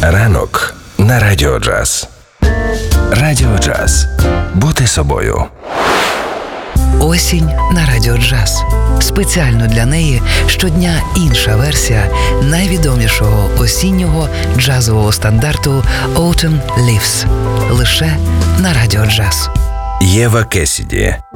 Ранок на Радіо Джаз. Радіо Джаз. Бути собою. Осінь на Радіо Джаз. Спеціально для неї щодня інша версія найвідомішого осіннього джазового стандарту Autumn Leaves. Лише на Радіо Джаз. Єва Кесіді.